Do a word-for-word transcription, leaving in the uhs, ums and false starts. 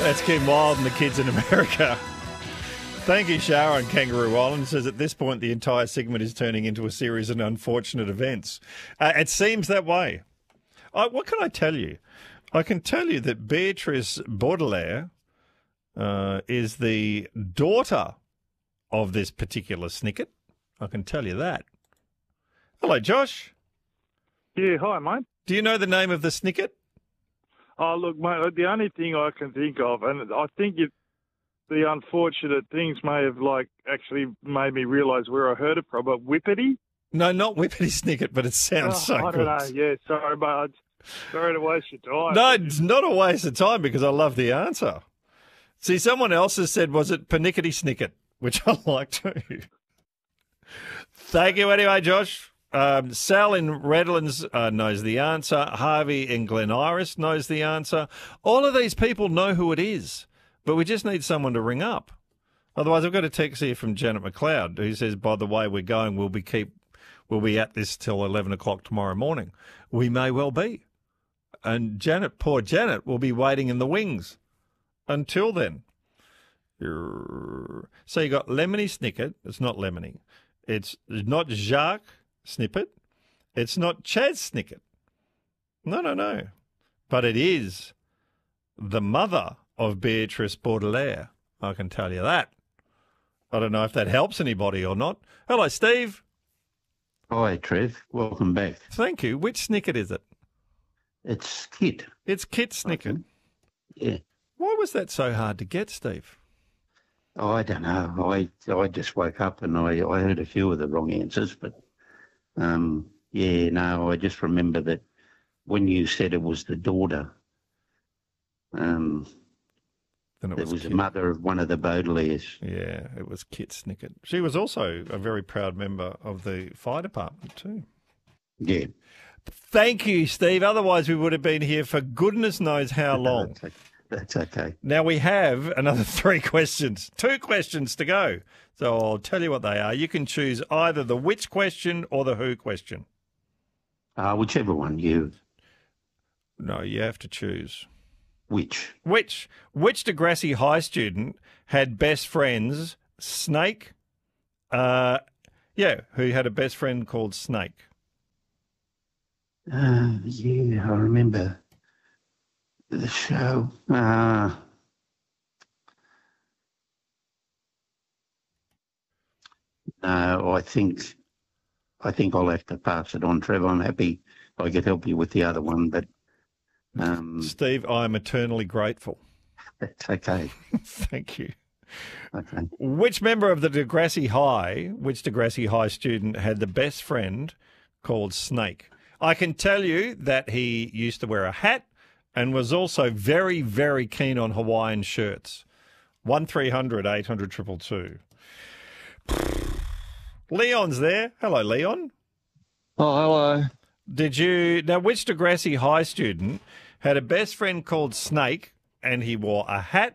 That's Kim Wilde and the Kids in America. Thank you, Shara on Kangaroo Island. Says at this point the entire segment is turning into a series of unfortunate events. Uh, it seems that way. I, what can I tell you? I can tell you that Beatrice Baudelaire uh, is the daughter of this particular snicket. I can tell you that. Hello, Josh. Yeah, hi, mate. Do you know the name of the snicket? Oh, look, mate, the only thing I can think of, and I think it, the unfortunate things may have, like, actually made me realise where I heard it from, but Whippety? No, not Whippety Snicket, but it sounds oh, so I good. don't know, yeah, sorry, mate. Sorry to waste your time. No, it's not a waste of time because I love the answer. See, someone else has said, was it Panickety Snicket, which I like too. Thank you anyway, Josh. Um, Sal in Redlands uh, knows the answer. Harvey in Glen Iris knows the answer. All of these people know who it is, but we just need someone to ring up. Otherwise, I've got a text here from Janet McLeod who says, by the way we're going, we'll be keep we'll be at this till eleven o'clock tomorrow morning. We may well be. And Janet, poor Janet, will be waiting in the wings until then. So you got Lemony Snicket. It's not Lemony. It's not Jacques Snippet. It's not Chaz Snicket. No, no, no. But it is the mother of Beatrice Baudelaire. I can tell you that. I don't know if that helps anybody or not. Hello, Steve. Hi, Trev. Welcome back. Thank you. Which Snicket is it? It's Kit. It's Kit Snicket. Yeah. Why was that so hard to get, Steve? Oh, I don't know. I I just woke up and I, I heard a few of the wrong answers, but um, yeah, no, I just remember that when you said it was the daughter, um, then it it was, was Kit. the mother of one of the Baudelaires. Yeah, it was Kit Snicket. She was also a very proud member of the fire department too. Yeah. Thank you, Steve. Otherwise, we would have been here for goodness knows how long. That's okay. That's okay. Now, we have another three questions, two questions to go. So I'll tell you what they are. You can choose either the which question or the who question. Uh, whichever one you... No, you have to choose. Which? Which? Which Degrassi High student had best friends, Snake? Uh, yeah, who had a best friend called Snake? Uh, yeah, I remember the show. Uh, no, I think I think I'll have to pass it on, Trevor. I'm happy I could help you with the other one, but um, Steve, I am eternally grateful. That's okay. Thank you. Okay. Which member of the Degrassi High, which Degrassi High student had the best friend called Snake? I can tell you that he used to wear a hat and was also very, very keen on Hawaiian shirts. one three hundred eight hundred two two two. Leon's there. Hello, Leon. Oh, hello. Did you... Now, which Degrassi High student had a best friend called Snake and he wore a hat